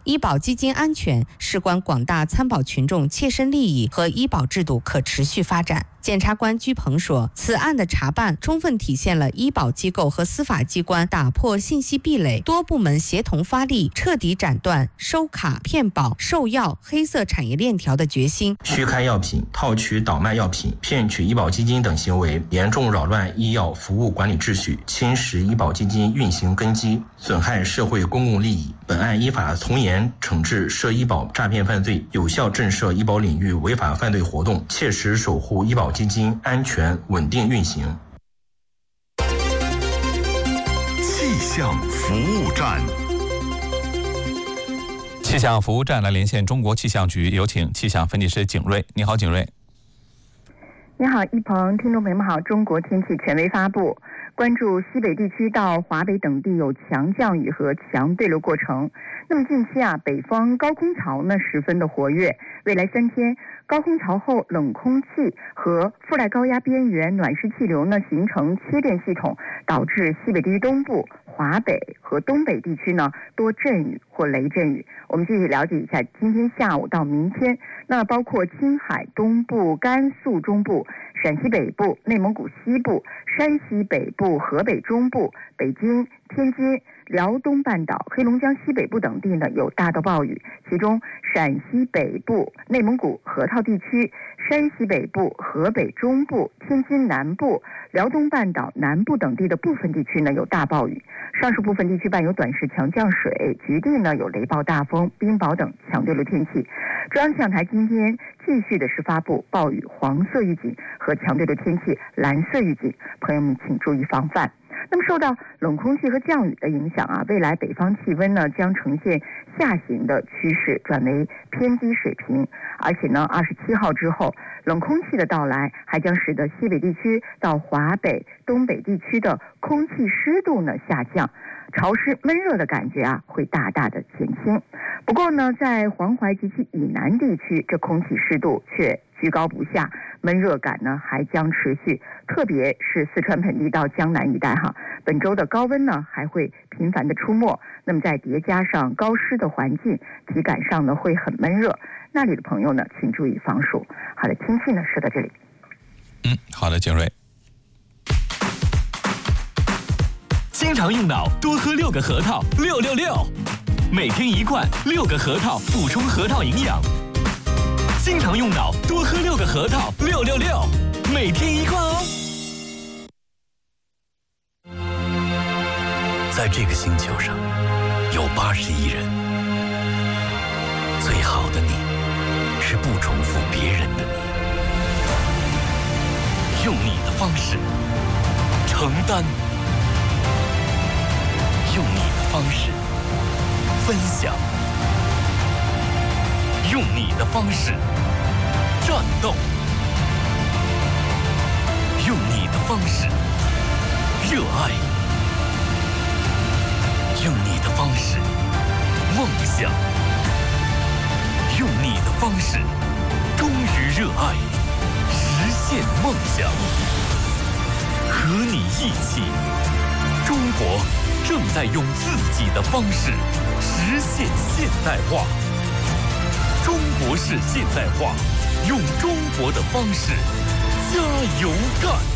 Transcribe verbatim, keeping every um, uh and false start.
医保基金安全事关广大参保群众切身利益和医保制度可持续发展。检察官居鹏说，此案的查办充分体现了医保机构和司法机关打破信息壁垒、多部门协同发力、彻底斩断收卡、骗保、售药黑色产业链条的决心。 虚开药品、套取倒卖药品、骗取医保基金等行为，严重扰乱医药服务管理秩序，侵蚀医保基金运行根基，损害社会公共利益。本案依法从严惩治涉医保诈骗犯罪，有效震慑医保领域违法犯罪活动，切实守护医保基金安全稳定运行。 气象服务站， 气象服务站来连线中国气象局，有请气象分析师景瑞。你好，景瑞。 你好，一鹏，听众朋友们好。中国天气权威发布，关注西北地区到华北等地有强降雨和强对流过程。那么近期啊，北方高空槽呢十分的活跃，未来三天高空槽后冷空气和覆盖高压边缘暖湿气流呢形成切变系统，导致西北地区东部、华北和东北地区呢多阵雨或雷阵雨。我们继续了解一下今天下午到明天，那包括青海东部、甘肃中部、陕西北部、内蒙古西部、山西北部、河北中部、北京、天津、辽东半岛、黑龙江西北部等地呢有大到暴雨，其中陕西北部、内蒙古河套地区、山西北部、河北中部、天津南部、辽东半岛南部等地的部分地区呢有大暴雨，上述部分地区伴有短时强降水，局地呢有雷暴、大风、冰雹等强对流天气。中央气象台今天继续的是发布暴雨黄色预警和强对流天气蓝色预警，朋友们请注意防范。那么受到冷空气和降雨的影响啊，未来北方气温呢将呈现下行的趋势，转为偏低水平。而且呢，二十七号之后，冷空气的到来还将使得西北地区到华北、东北地区的空气湿度呢下降，潮湿闷热的感觉啊会大大的减轻。不过呢，在黄淮及其以南地区，这空气湿度却居高不下，闷热感呢还将持续，特别是四川盆地到江南一带哈，本周的高温呢还会频繁的出没，那么再叠加上高湿的环境，体感上呢会很闷热，那里的朋友呢请注意防暑。好的，天气呢说到这里。 嗯，好的，景瑞。 经常用脑，多喝六个核桃，六六六，每天一罐，六个核桃，补充核桃营养。经常用脑，多喝六个核桃，六六六，每天一罐哦。 在这个星球上，有八十亿人，最好的你，是不重复别人的你，用你的方式承担，用你的方式分享，用你的方式战斗，用你的方式热爱，用你的方式梦想，用你的方式忠于热爱，实现梦想。和你一起，中国正在用自己的方式实现现代化。中国式现代化，用中国的方式加油干！